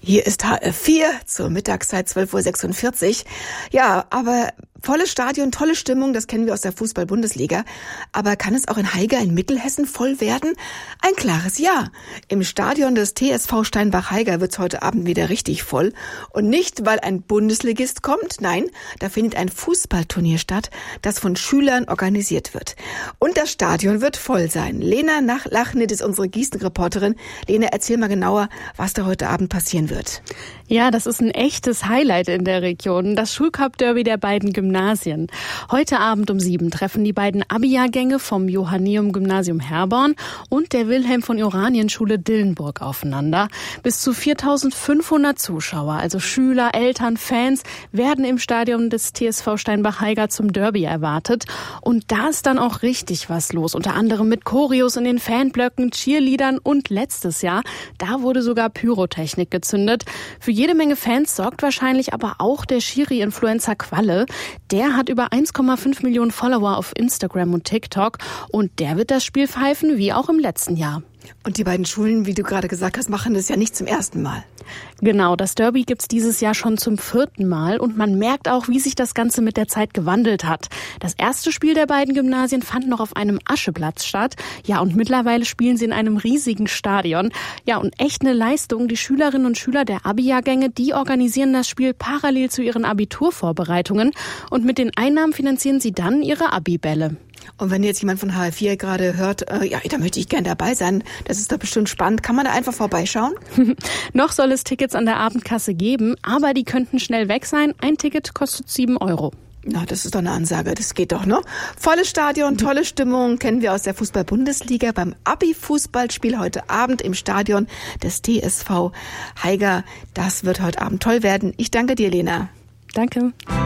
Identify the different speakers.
Speaker 1: Hier ist HR4 zur Mittagszeit 12:46 Uhr. Ja, aber volles Stadion, tolle Stimmung, das kennen wir aus der Fußball-Bundesliga. Aber kann es auch in Haiger in Mittelhessen voll werden? Ein klares Ja. Im Stadion des TSV Steinbach-Haiger wird's heute Abend wieder richtig voll. Und nicht, weil ein Bundesligist kommt, nein, da findet ein Fußballturnier statt, das von Schülern organisiert wird. Und das Stadion wird voll sein. Lena Lachnit ist unsere Gießen-Reporterin. Lena, erzähl mal genauer, was da heute Abend passieren wird.
Speaker 2: Ja, das ist ein echtes Highlight in der Region, das Schulcup-Derby der beiden Gymnasien. Heute Abend um 7 treffen die beiden Abi-Jahrgänge vom Johanneum-Gymnasium Herborn und der Wilhelm-von-Oranien-Schule Dillenburg aufeinander. Bis zu 4.500 Zuschauer, also Schüler, Eltern, Fans, werden im Stadion des TSV Steinbach-Haiger zum Derby erwartet. Und da ist dann auch richtig was los, unter anderem mit Choreos in den Fanblöcken, Cheerleadern und letztes Jahr, da wurde sogar Pyrotechnik gezündet. Für jede Menge Fans sorgt wahrscheinlich aber auch der Schiri-Influencer Qualle. Der hat über 1,5 Millionen Follower auf Instagram und TikTok und der wird das Spiel pfeifen, wie auch im letzten Jahr.
Speaker 1: Und die beiden Schulen, wie du gerade gesagt hast, machen das ja nicht zum ersten Mal.
Speaker 2: Genau, das Derby gibt's dieses Jahr schon zum 4. Mal und man merkt auch, wie sich das Ganze mit der Zeit gewandelt hat. Das erste Spiel der beiden Gymnasien fand noch auf einem Ascheplatz statt. Ja, und mittlerweile spielen sie in einem riesigen Stadion. Ja, und echt eine Leistung. Die Schülerinnen und Schüler der Abi-Jahrgänge, die organisieren das Spiel parallel zu ihren Abiturvorbereitungen und mit den Einnahmen finanzieren sie dann ihre Abi-Bälle.
Speaker 1: Und wenn jetzt jemand von HR4 gerade hört, ja, da möchte ich gern dabei sein, das ist doch bestimmt spannend, kann man da einfach vorbeischauen?
Speaker 2: Noch soll es Tickets an der Abendkasse geben, aber die könnten schnell weg sein. Ein Ticket kostet 7 €.
Speaker 1: Na, das ist doch eine Ansage, das geht doch, ne? Volles Stadion, tolle Stimmung, kennen wir aus der Fußball-Bundesliga beim Abi-Fußballspiel heute Abend im Stadion des TSV Haiger. Das wird heute Abend toll werden. Ich danke dir, Lena.
Speaker 2: Danke.